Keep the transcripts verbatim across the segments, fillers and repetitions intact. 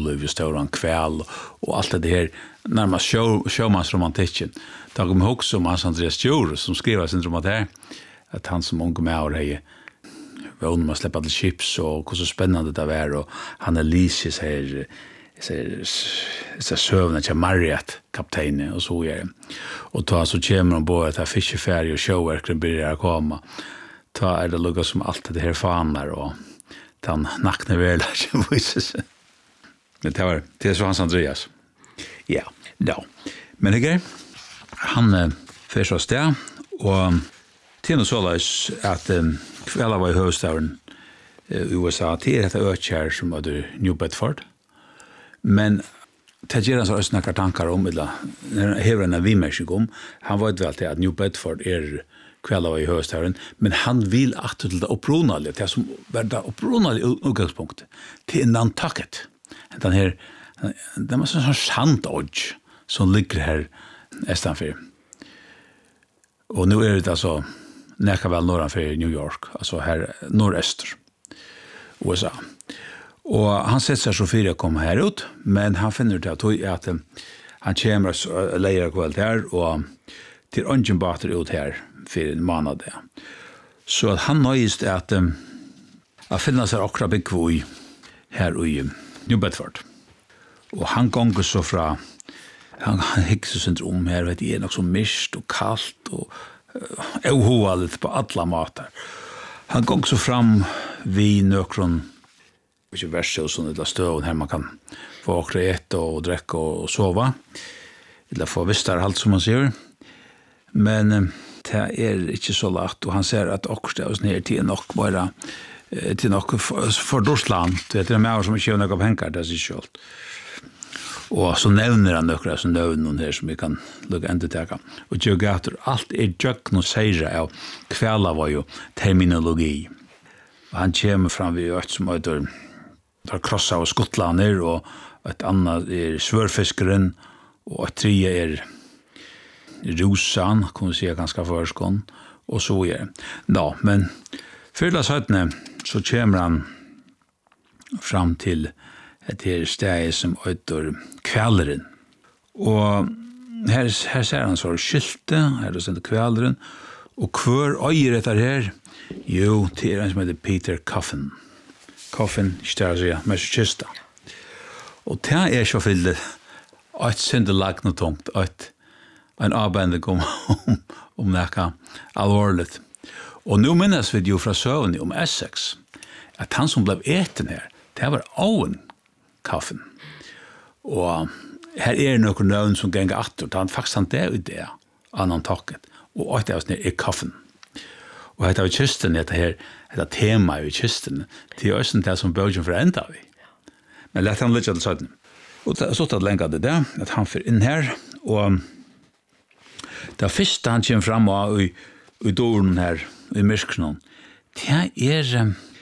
djurliv, stor kväll och allt det här närmast show showmansromantiken. Då kommer jag också om Hans Andreas Djur som skriver sin roman där att han som ung med och hej var man släppa till chips och hur så spännande det var och han är Lysis här så så sövna till Marriott kapten och så är och ta så kommer de på att fiskefärg och showworker börjar komma. Ta är det lugga som allt det här fanar och han nakne väl så visst. Men det var det är så Hans Andreas. Ja, då. Men det han för så där och till så läs att kvällar var i huvudstaden i U S A till ett ökär som hade New Bedford. Men Tajeran så snackar tankar om eller hever en vimässig om han var väl till att New Bedford är kvällar i huvudstaden men han vill att till det upprunalige det som värda upprunalige utgångspunkt till Nantucket. Den här det måste så sant odds som ligger här estanför. Och nu är det alltså näka väl norr för New York, alltså här nordöster U S A. Och han sätter sig så för att komma här ut, men han finner det att, att han kommer och lejer kväll här och till ungen bater ut här för en månad. Så att han nöjst att att finna sig akkurat bekvoj här i New Bedford. Och han gånger så fra han hikser syndrom här vet jag också mist och kallt och ohovaligt på alla matar. Han gånger så fram vid nökron inte värst och sånt där stövn här man kan få åka äta och dricka och sova. Eller få vistar allt som man ser. Men det är inte så lätt och han säger att också det ner till nog bara till nog för Dorsland. Det är mer som inte några pengar det är självt. Och så nämner han några som növn här som vi kan lugga ända tillbaka. Och jag gator allt är jökn och säger av kvälla var ju terminologi. Och han kommer fram vid ett som heter där krossa och skottlander och ett annat är svörfiskaren och ett tredje är rosan, kan vi säga ganska förskon och så är det. Ja, men förla sättne så kommer han fram till ett här ställe som heter Kvälleren. Och här, här ser han så skilte, här är det sen Kvälleren. Och kvar öjer det här? Jo, det är en som heter Peter Coffin. Coffin, står så Massachusetts. Och det är så fyllt att sända lagna tungt, att en avbändig om, om, om näka allvarligt. Och nu minns vi ju från sövn om Essex, att han som blev äten här, det var Owen Coffin. Och här är några növn som gänger att han faktiskt han det ut det, annan tacket. Och att det är Coffin. Och det är kysten, det här, det tema i kysten, det är också det som börjar förändra vi. Men lät han lite till sådant. Och så tar det länge det där, att han får in här, och det första han kommer fram och i, i dörren här, i mörkron, det är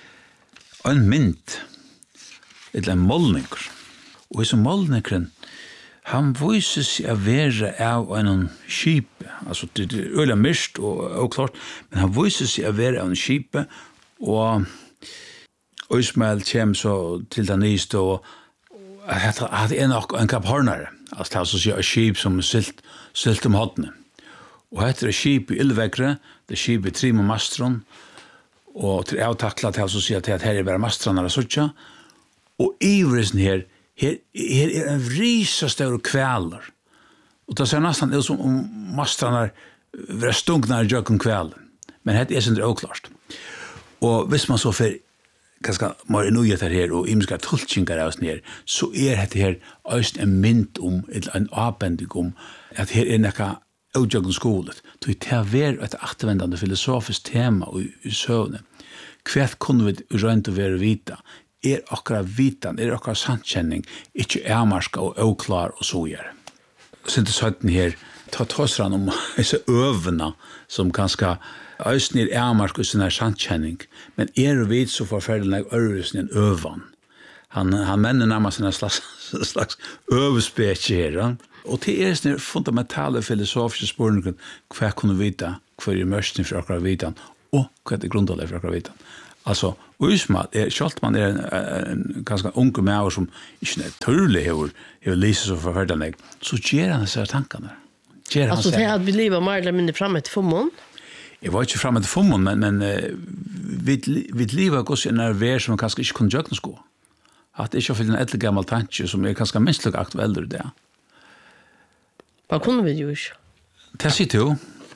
en mynt, eller en målning. Og i som målningren, han viser seg å være av en skip, altså det er øyelig mørkt og, og klart, men han viser seg å være av en skip, og Øysmel kommer så til den nyeste, og at det er nok en kapharnare, altså det er så å si et skip som er silt, silt om hodene. Og dette er skip i ildvekre, det er skip i trim og mastron, og til avtakla til å si at her er bare mastrene og sånn, og ivresen her, her, her er en risastor kvæler. Og det ser nesten ut som om mastrene er stungna i jøkken kvælen. Men det er sånn oklart. Og hvis man så får ganske mer nøyheter her, og imenska tolkninger av oss ned, så er dette her også en mynd om, eller en avbending om, at her er nekka utjøkken skolet. Det er til et aktervendende filosofisk tema i, i søvnet. Hvert kunne vi rønt å være vita, er akkurat vitan, er akkurat santkjenning, ikke ermarska og oklar og så gjør. Så det er her, ta tåsran om disse øvene, som ganske øysen er ermarska og sånn her santkjenning, men er og vidt så forferdelig øysen en øvan. Han, han menner nærmest en slags, slags øvespekje her, og til er sånne fundamentale filosofiske spørninger, hva kunne vita, hva er mørsten for akkurat vitan, og hva er grundalig for akkurat vitan. Altså, Uismat er, kjalt man er en, en ganske unge med som ikke er tørlig hever, hever lyset så forferdelig, så gjør han disse tankene. Gjør han altså, det hadde vi livet mer eller mindre fremme til Fommon? Jeg var ikke fremme til Fommon, men, men uh, vi, vi livet går en nerver som kanskje ikke kunne gjøre noe sko. At det ikke har fyllt en etter gammel tanke som er ganske minst lukk aktuell i det. Hva kunne vi jo ikke? Det sier du.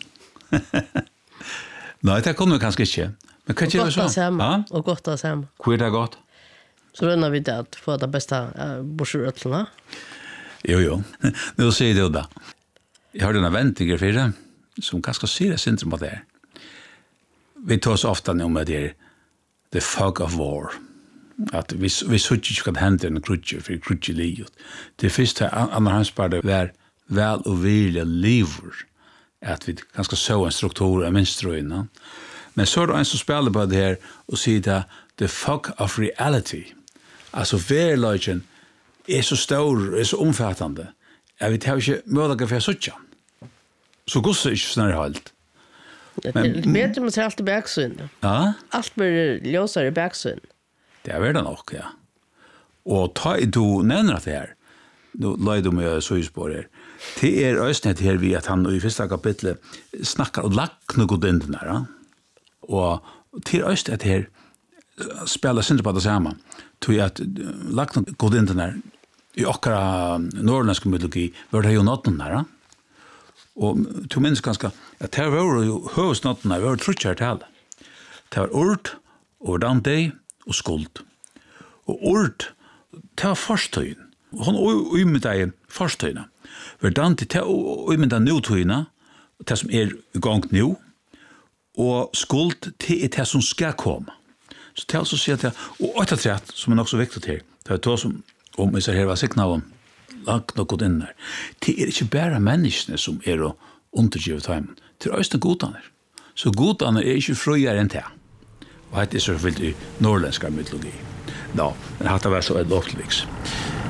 Nei, det kunne vi kanskje ikke. Men hva gjør vi så? Ja? Og godt av sammen. Hvor er det godt? Så rønner vi det at få det beste uh, borserøtlene. Jo, jo. Nå sier du da. Jeg har denne ventinger for det, som ganske sier det syndrom av det her. Vi tar så ofte om at det er the fog of war. At vi, vi sørger ikke hva det hender en krutje, for krutje livet. Det første andre hans bare var vel og vilje liver, at vi ganske så en struktur av minstrøyene. Men så er det en som spiller på det her og sier det the fog of reality. Altså verløgjen er så stor, er så omfattende. Jeg vet ikke mulighet for å sitte. Så går det ikke sånn helt. Det er bedre med seg alt i baksyn. Ja? Alt blir løsere i baksyn. Det er det nok, ja. Og ta i du nevner det her, nå la du med søysbår her, det er østnet her vi at han i første kapitlet snakker og lagt noe god inn den her, ja. Og til østnet her spiller synder på det samme, tog jeg at lagt noe god inn den her, i okkara norrlandske mytologi var det jo nåtten der, ja. Og til minnes ganske, at det var jo høyest nåtten der, det var truttkjær til det. Det var ord, og dante, og skuld. Og ord, det var forstøyen. Hun umynda i forstøyene. Verdant, det var umynda nutøyene, det som er i gang nå, og skuld, det er det som skal komme. Så det er altså å si at det, og åttatrætt, som er nok så viktig til, det er det som, om jeg ser her var sikna av lagt noe inn der, det er ikke bare menneskene som er å undergive tøymen, det er også godene. Så godene er ikke frøyere enn det. Og det er selvfølgelig i norrlandsk mytologi. Nå, men hatt det var så et lovteliks.